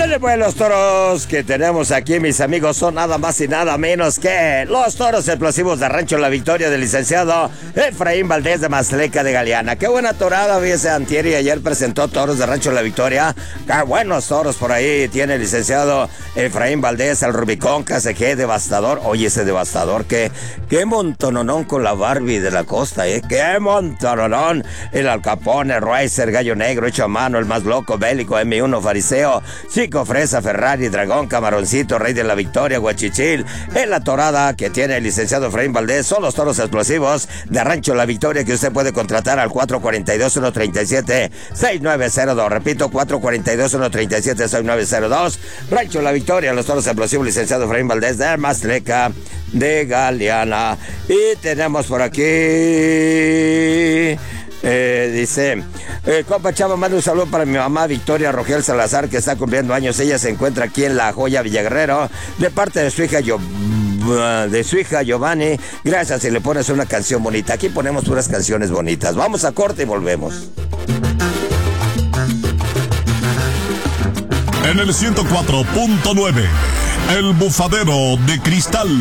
Ándale pues, los toros que tenemos aquí, mis amigos, son nada más y nada menos que los toros explosivos de Rancho La Victoria del licenciado Efraín Valdés de Mazleca de Galeana. Qué buena torada, ese antier y ayer presentó toros de Rancho La Victoria. Qué buenos toros por ahí tiene el licenciado Efraín Valdés, el Rubicón, KCG, Devastador. Oye, ese Devastador, qué montononón con la Barbie de la Costa, qué montononón. El Al Capone, Riser, Gallo Negro, hecho a mano, el más loco, Bélico, M1, Fariseo, Chico Fresa, Ferrari, Dragón, Camaroncito, Rey de la Victoria, Guachichil. En la torada que tiene el licenciado Efraín Valdés son los toros explosivos de Rancho La Victoria, que usted puede contratar al 442-137-6902. Repito, 442-137-6902. Rancho La Victoria, los toros explosivos, licenciado Efraín Valdés de Mazleca de Galeana. Y tenemos por aquí... dice, compa Chava, manda un saludo para mi mamá Victoria Rogel Salazar, que está cumpliendo años. Ella se encuentra aquí en La Joya, Villaguerrero, de parte de su hija Giovanni. Gracias, si le pones una canción bonita. Aquí ponemos puras canciones bonitas. Vamos a corte y volvemos. En el 104.9, El Bufadero de Cristal.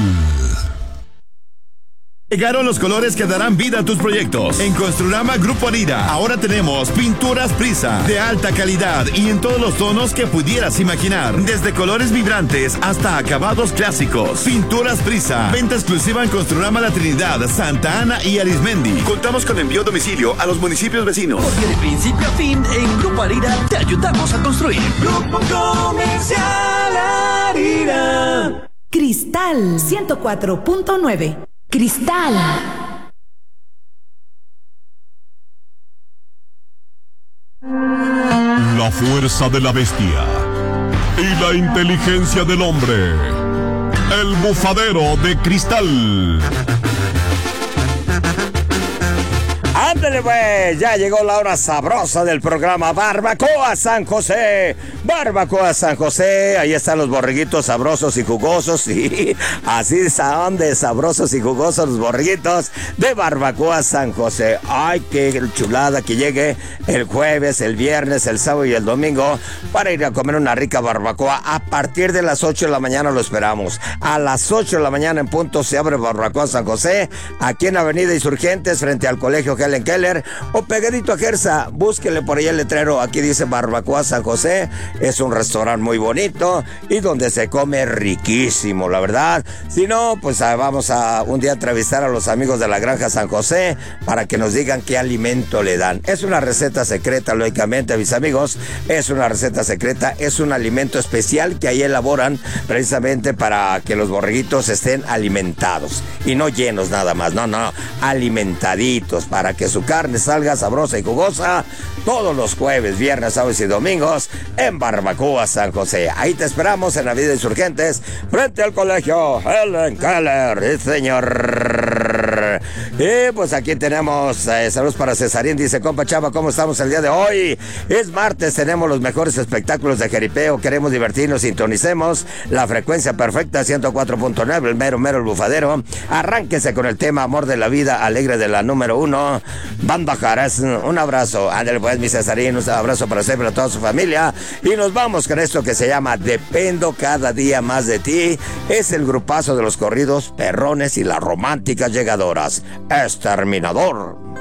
Llegaron los colores que darán vida a tus proyectos. En Construrama Grupo Arira, ahora tenemos pinturas Prisa, de alta calidad y en todos los tonos que pudieras imaginar. Desde colores vibrantes hasta acabados clásicos. Pinturas Prisa, venta exclusiva en Construrama La Trinidad, Santa Ana y Arismendi. Contamos con envío a domicilio a los municipios vecinos. Porque de principio a fin, en Grupo Arira te ayudamos a construir. Grupo Comercial Arira. Cristal 104.9. Cristal. La fuerza de la bestia y la inteligencia del hombre. El Bufadero de Cristal. Ándale pues, ya llegó la hora sabrosa del programa Barbacoa San José. Barbacoa San José, ahí están los borreguitos sabrosos y jugosos. Sí, así son de sabrosos y jugosos los borreguitos de Barbacoa San José. Ay, qué chulada que llegue el jueves, el viernes, el sábado y el domingo para ir a comer una rica barbacoa. A partir de las 8 de la mañana lo esperamos. A las 8 de la mañana en punto se abre Barbacoa San José, aquí en Avenida Insurgentes, frente al Colegio Helen Keller, o pegadito a Gersa. Búsquele por ahí el letrero, aquí dice Barbacoa San José. Es un restaurante muy bonito y donde se come riquísimo, la verdad. Si no, pues vamos a un día entrevistar a los amigos de la Granja San José para que nos digan qué alimento le dan. Es una receta secreta, lógicamente, mis amigos. Es una receta secreta, es un alimento especial que ahí elaboran precisamente para que los borreguitos estén alimentados y no llenos nada más, no, alimentaditos, para que su carne salga sabrosa y jugosa todos los jueves, viernes, sábados y domingos en Barbacoa San José. Ahí te esperamos en Avenida Insurgentes, frente al Colegio Helen Keller, señor. Y pues aquí tenemos saludos para Cesarín, dice, compa Chava, ¿cómo estamos el día de hoy? Es martes, tenemos los mejores espectáculos de jeripeo, queremos divertirnos, sintonicemos la frecuencia perfecta, 104.9, el mero el bufadero. Arránquese con el tema Amor de la Vida, alegre de la número 1, Banda Jaras. Un abrazo, ándale pues, mi Cesarín, un abrazo para siempre a toda su familia. Y nos vamos con esto que se llama Dependo cada día más de ti. Es el grupazo de los corridos perrones y las románticas llegadoras. Exterminador.